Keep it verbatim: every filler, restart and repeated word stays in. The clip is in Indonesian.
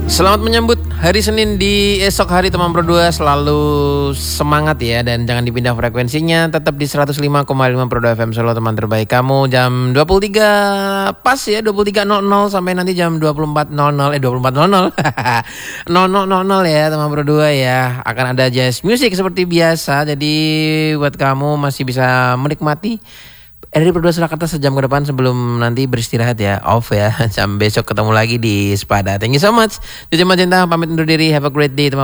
Selamat menyambut hari Senin di esok hari teman Pro dua, selalu semangat ya, dan jangan dipindah frekuensinya, tetap di seratus lima koma lima Pro dua F M Solo, teman terbaik kamu. Jam dua puluh tiga pas ya, dua puluh tiga nol nol sampai nanti jam dua puluh empat nol nol eh dua puluh empat nol nol nol nol nol nol ya teman Pro dua ya. Akan ada jazz music seperti biasa. Jadi buat kamu masih bisa menikmati R R I Pro dua Surakarta sejam ke depan sebelum nanti beristirahat ya, off ya. Jam besok ketemu lagi di Spada. Thank you so much. Jujur Magenta pamit undur diri. Have a great day teman.